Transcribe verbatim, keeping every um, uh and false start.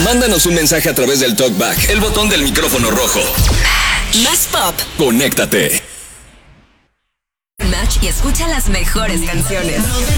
Mándanos un mensaje a través del TalkBack, el botón del micrófono rojo. Más pop. Conéctate. Match y escucha las mejores canciones.